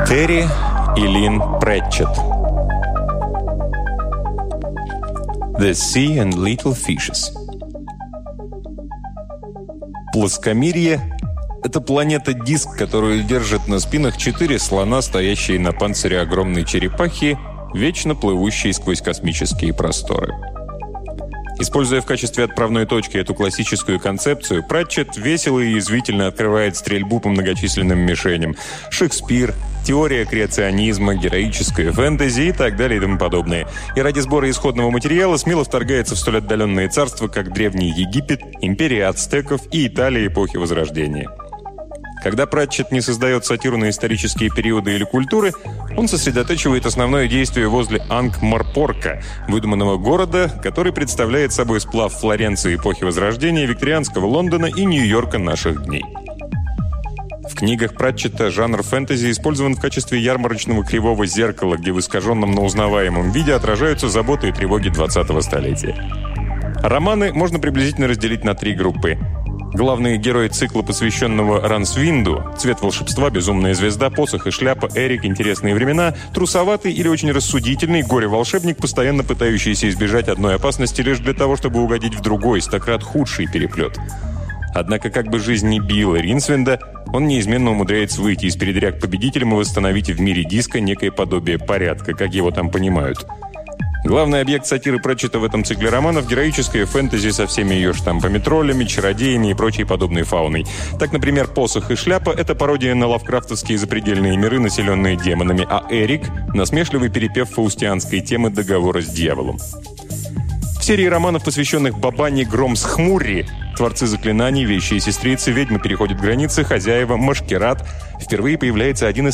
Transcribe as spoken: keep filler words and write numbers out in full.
Терри и Лин Пратчетт. The Sea and Little Fishes. Плоскомирье – это планета-диск, которую держат на спинах четыре слона, стоящие на панцире огромной черепахи, вечно плывущие сквозь космические просторы. Используя в качестве отправной точки эту классическую концепцию, Пратчетт весело и язвительно открывает стрельбу по многочисленным мишеням. Шекспир, теория креационизма, героическое фэнтези и так далее и тому подобное. И ради сбора исходного материала смело вторгается в столь отдаленные царства, как Древний Египет, империя ацтеков и Италия эпохи Возрождения. Когда Пратчетт не создает сатиру на исторические периоды или культуры, он сосредотачивает основное действие возле Анкморпорка, выдуманного города, который представляет собой сплав Флоренции эпохи Возрождения, викторианского Лондона и Нью-Йорка наших дней. В книгах Пратчетта жанр фэнтези использован в качестве ярмарочного кривого зеркала, где в искаженном, но узнаваемом виде отражаются заботы и тревоги двадцатого столетия. Романы можно приблизительно разделить на три группы. Главные герои цикла, посвященного Рансвинду, «Цвет волшебства», «Безумная звезда», «Посох и шляпа», «Эрик», «Интересные времена», трусоватый или очень рассудительный горе-волшебник, постоянно пытающийся избежать одной опасности лишь для того, чтобы угодить в другой, стократ худший переплет. Однако, как бы жизнь ни била Ринсвинда, он неизменно умудряется выйти из передряг победителем и восстановить в мире диска некое подобие порядка, как его там понимают. Главный объект сатиры Пратчетта в этом цикле романов – героическое фэнтези со всеми ее штампами-троллями, чародеями и прочей подобной фауной. Так, например, «Посох и шляпа» – это пародия на лавкрафтовские запредельные миры, населенные демонами, а «Эрик» – насмешливый перепев фаустианской темы договора с дьяволом. В серии романов, посвященных Бабане Громс-Хмурри, творцы заклинаний, вещи и сестрицы, ведьмы переходят границы, хозяева, Машкерат, впервые появляется один из